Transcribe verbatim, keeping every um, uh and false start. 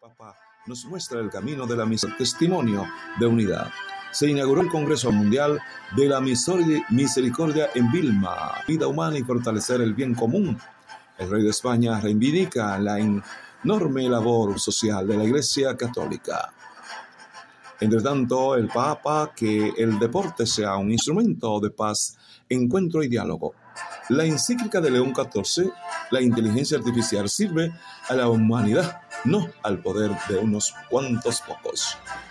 Papa nos muestra el camino de la misericordia, testimonio de unidad. Se inauguró el Congreso Mundial de la Misericordia en Vilma, vida humana y fortalecer el bien común. El rey de España reivindica la enorme labor social de la Iglesia Católica. Entre tanto, el Papa que el deporte sea un instrumento de paz, encuentro y diálogo. La encíclica de León catorce, la inteligencia artificial sirve a la humanidad, no al poder de unos cuantos pocos.